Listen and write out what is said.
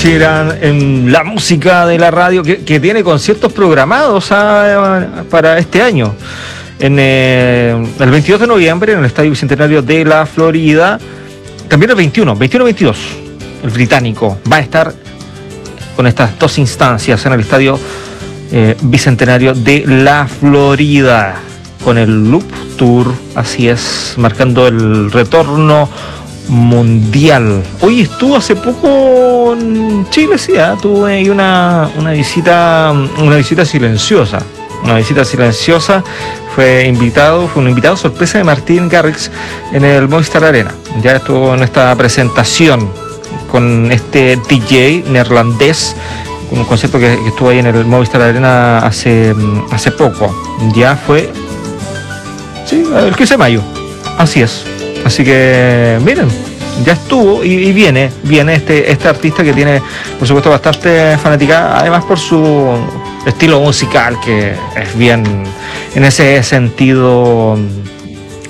Eran en la música de la radio que tiene conciertos programados para este año. El 22 de noviembre en el Estadio Bicentenario de la Florida. También el 21-22, el británico va a estar con estas dos instancias en el Estadio Bicentenario de la Florida, con el Loop Tour, así es, marcando el retorno mundial. Hoy estuvo hace poco en Chile, sí, tuve ahí una visita silenciosa. Fue un invitado sorpresa de Martin Garrix en el Movistar Arena. Ya estuvo en esta presentación con este DJ neerlandés, un concierto que estuvo ahí en el Movistar Arena hace poco. Ya fue, sí, el 15 de mayo, así es. Así que miren, ya estuvo y viene este artista que tiene, por supuesto, bastante fanática, además por su estilo musical, que es bien, en ese sentido,